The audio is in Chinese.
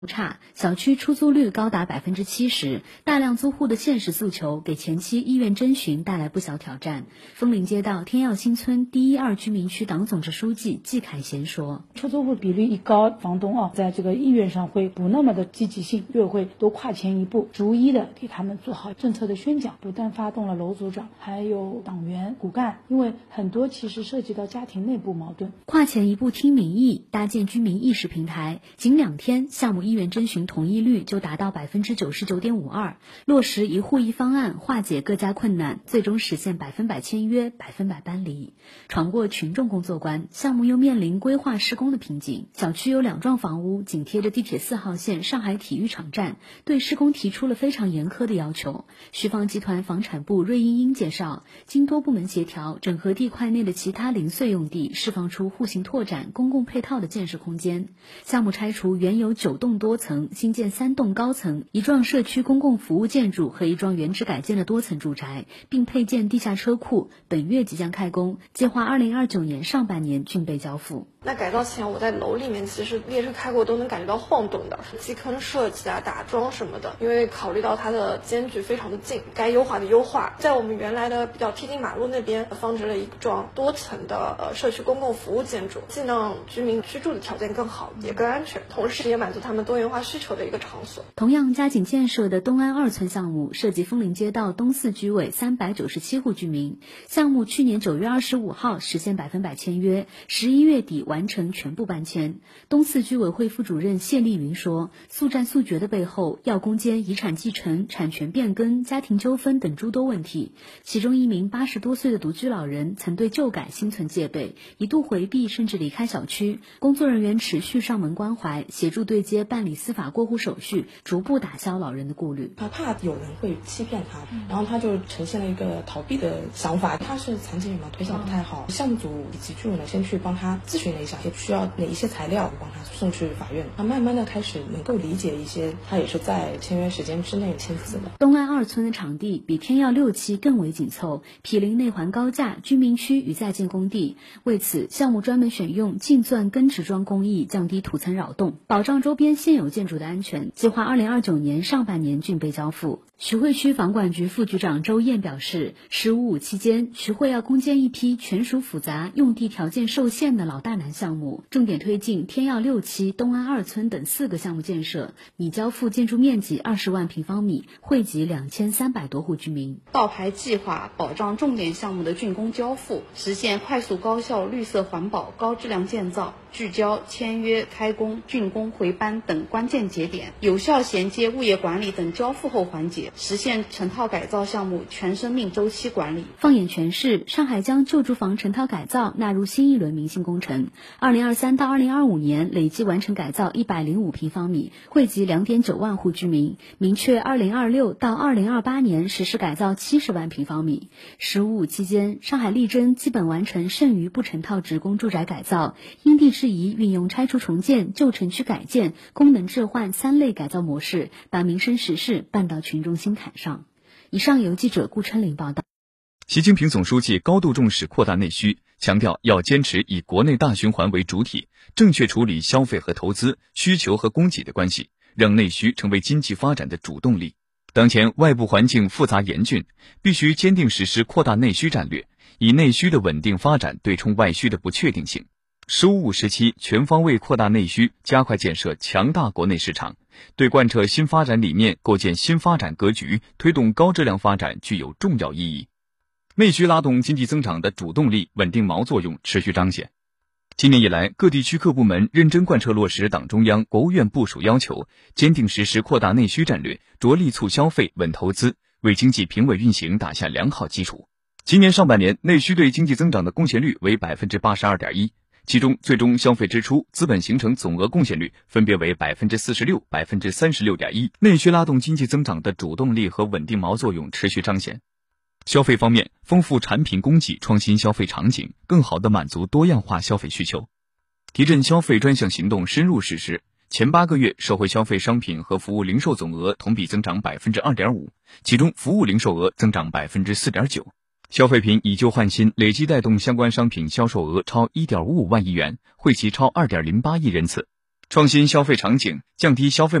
差，小区出租率高达70%，大量租户的现实诉求给前期意愿征询带来不小挑战。枫林街道天耀新村第1、2居民区党总支书记季凯贤说：“ 出租户比率一高，房东在这个意愿上会不那么的积极性，就会多跨前一步，逐一的给他们做好政策的宣讲，不但发动了楼组长，还有党员骨干，因为很多其实涉及到家庭内部矛盾。 跨前一步听民意，搭建居民意识平台，仅2天，项目意愿征询同意率就达到99.52%，落实一户一方案，化解各家困难，最终实现100%签约，100%搬离。闯过群众工作关，项目又面临规划施工的瓶颈。小区有2幢房屋紧贴着地铁4号线上海体育场站，对施工提出了非常严苛的要求。旭方集团房产部芮英英介绍，经多部门协调，整合地块内的其他零碎用地，释放出户型拓展、公共配套的建设空间。项目拆除原有9栋多层，新建3栋高层、1幢社区公共服务建筑和1幢原址改建的多层住宅，并配建地下车库，本月即将开工，计划2029年上半年竣备交付。 那改造前我在楼里面其实列车开过都能感觉到晃动的，基坑设计打桩什么的，因为考虑到它的间距非常的近，该优化的优化。在我们原来的比较贴近马路那边放置了1幢多层的社区公共服务建筑，既让居民居住的条件更好，也更安全，同时也满足他们多元化需求的一个场所。 同样加紧建设的东安2村项目，涉及枫林街道东4居委397户居民，项目去年9月25号实现100%签约，11月底完成全部搬迁。东4居委会副主任谢丽云说，速战速决的背后要攻坚遗产继承、产权变更、家庭纠纷等诸多问题。其中1名80多岁的独居老人曾对旧改心存戒备，一度回避甚至离开小区。工作人员持续上门关怀，协助对接办理司法过户手续，逐步打消老人的顾虑。 他怕有人会欺骗他，然后他就呈现了一个逃避的想法。他是残疾人嘛，腿脚不太好，项目组以及居委呢先去帮他咨询了一下，也需要哪一些材料，帮他送去法院。他慢慢的开始能够理解一些，他也是在签约时间之内签字的。 东安2村的场地比天耀6期更为紧凑，毗邻内环高架、居民区与在建工地。为此，项目专门选用净钻根植桩工艺，降低土层扰动，保障周边现有建筑的安全。计划2029年上半年竣备交付。徐汇区房管局副局长周燕表示，15·5期间，徐汇要攻坚一批权属复杂、用地条件受限的老大难项目，重点推进天耀6期、东安2村等4个项目建设，拟交付建筑面积20万平方米，惠及2300多户居民。 倒排计划保障重点项目的竣工交付，实现快速高效、绿色环保、高质量建造，聚焦签约、开工、竣工、回班等关键节点，有效衔接物业管理等交付后环节，实现成套改造项目全生命周期管理。 放眼全市，上海将旧住房成套改造纳入新一轮民心工程，2023到2025年累计完成改造105平方米，惠及2.9万户居民，明确2026到2028年实施改造70万平方米。15·5期间，上海力争基本完成剩余不成套职工住宅改造，因地制宜运用拆除重建、旧城区改建、功能置换3类改造模式，把民生实事办到群众心坎上。以上由记者顾春玲报道。 习近平总书记高度重视扩大内需，强调要坚持以国内大循环为主体，正确处理消费和投资、需求和供给的关系，让内需成为经济发展的主动力。当前外部环境复杂严峻，必须坚定实施扩大内需战略，以内需的稳定发展对冲外需的不确定性。15·5时期全方位扩大内需，加快建设强大国内市场，对贯彻新发展理念、构建新发展格局、推动高质量发展具有重要意义。内需拉动经济增长的主动力、稳定锚作用持续彰显。今年以来，各地区各部门认真贯彻落实党中央、国务院部署要求，坚定实施扩大内需战略，着力促消费、稳投资，为经济平稳运行打下良好基础。今年上半年，内需对经济增长的贡献率为 82.1%，其中最终消费支出、资本形成总额贡献率分别为 46%、36.1%。内需拉动经济增长的主动力和稳定锚作用持续彰显。消费方面，丰富产品供给，创新消费场景，更好地满足多样化消费需求。提振消费专项行动深入实施，前8个月社会消费商品和服务零售总额同比增长 2.5%， 其中服务零售额增长 4.9%。消费品以旧换新累计带动相关商品销售额超 1.55万亿元，惠及超 2.08亿人次。 创新消费场景，降低消费